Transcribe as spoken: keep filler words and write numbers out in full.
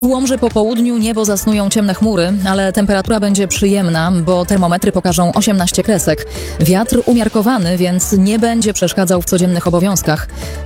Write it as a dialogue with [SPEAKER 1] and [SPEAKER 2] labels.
[SPEAKER 1] W Łomży po południu niebo zasnują ciemne chmury, ale temperatura będzie przyjemna, bo termometry pokażą osiemnaście kresek. Wiatr umiarkowany, więc nie będzie przeszkadzał w codziennych obowiązkach.